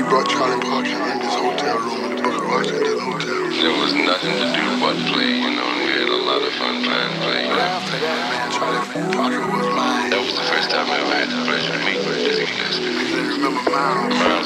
brought Charlie Parker in this hotel room in the Booker Washington Hotel. There was nothing to do but play, you know, and we had a lot of fun playing play. After that, man, Charlie Parker was mine. That was the first time I ever had the pleasure to meet Dizzy Gillespie. I remember Miles.